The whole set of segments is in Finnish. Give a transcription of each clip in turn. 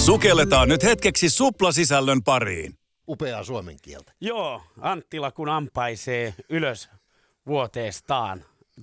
Sukelletaan nyt hetkeksi suplasisällön pariin. Upeaa suomen kieltä. Joo, Anttila kun ampaisee ylös vuoteestaan.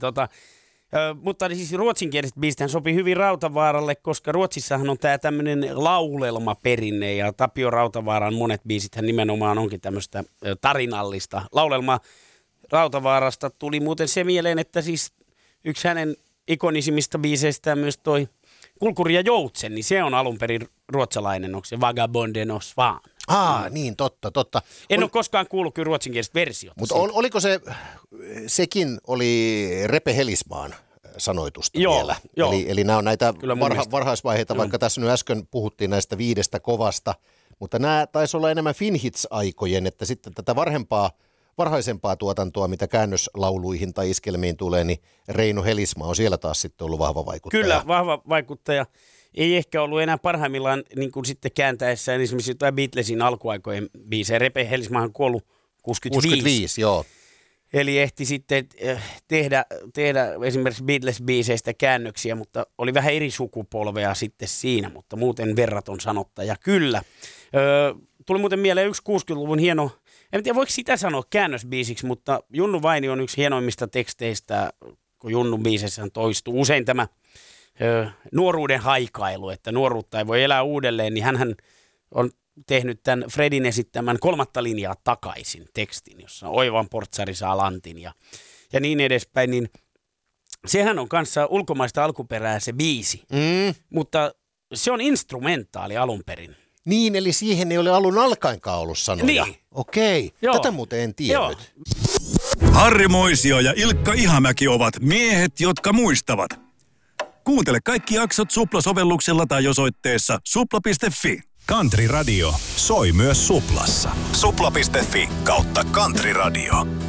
Mutta siis ruotsinkieliset biisit sopii hyvin Rautavaaralle, koska Ruotsissahan on tämä tämmöinen laulelmaperinne ja Tapio Rautavaaran monet biisithän nimenomaan onkin tämmöistä tarinallista laulelmaa. Rautavaarasta tuli muuten se mieleen, että siis yksi hänen ikonisimmista biiseistä myös toi Kulkuri ja Joutsen, niin se on alun perin ruotsalainen, onko se Vagabondens och Svan? Niin, totta. En ole koskaan kuullut kyllä ruotsinkielistä versiota. Mutta oliko sekin oli Repe Helismaan sanoitusta vielä? Joo. Eli nämä on näitä varhaisvaiheita, vaikka tässä nyt äsken puhuttiin näistä 5 kovasta, mutta nämä taisi olla enemmän Finhits-aikojen, että sitten tätä varhaisempaa tuotantoa, mitä käännöslauluihin tai iskelmiin tulee, niin Reino Helismaa on siellä taas sitten ollut vahva vaikuttaja. Kyllä, vahva vaikuttaja. Ei ehkä ollut enää parhaimmillaan niin kuin sitten kääntäessään esimerkiksi jotain Beatlesin alkuaikojen biisejä. Repe Helismaa on kuollut 65. Joo. Eli ehti sitten tehdä esimerkiksi Beatles-biiseistä käännöksiä, mutta oli vähän eri sukupolvea sitten siinä, mutta muuten verraton sanottaja. Kyllä. Tuli muuten mieleen yksi 60-luvun hieno, en tiedä voiko sitä sanoa käännösbiisiksi, mutta Junnu Vainio on yksi hienoimmista teksteistä, kun Junnun biiseissä toistuu usein tämä nuoruuden haikailu, että nuoruutta ei voi elää uudelleen, niin hänhän on tehnyt tämän Fredin esittämän 3. linjaa takaisin tekstin, jossa oivan portsari saa lantin ja niin edespäin, niin sehän on kanssa ulkomaista alkuperää se biisi, mutta se on instrumentaali alun perin. Niin, eli siihen ei ole alun alkaenkaan ollut sanoja. Niin. Okei, tätä muuten en tiennyt. Harri Moisio ja Ilkka Ihamäki ovat miehet, jotka muistavat. Kuuntele kaikki jaksot Supla-sovelluksella tai osoitteessa supla.fi. Country Radio soi myös Suplassa. Supla.fi/Country Radio.